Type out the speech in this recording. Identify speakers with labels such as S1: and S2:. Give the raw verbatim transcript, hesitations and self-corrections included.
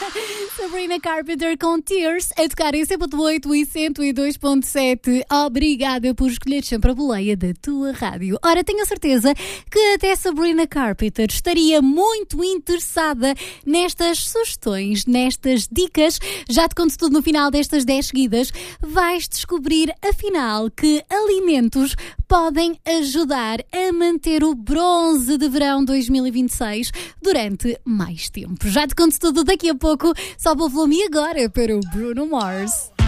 S1: Sabrina Carpenter com Tears, a tocar em cento e oito e cento e dois ponto sete. Obrigada por escolher sempre a boleia da tua rádio. Ora, tenho a certeza que até Sabrina Carpenter estaria muito interessada nestas sugestões, nestas dicas. Já te conto tudo no final destas dez seguidas. Vais descobrir, afinal, que alimentos podem ajudar a manter o bronze de verão dois mil e vinte e seis durante mais tempo. Já te conto tudo daqui a pouco. Sobe o volume agora para o Bruno Mars.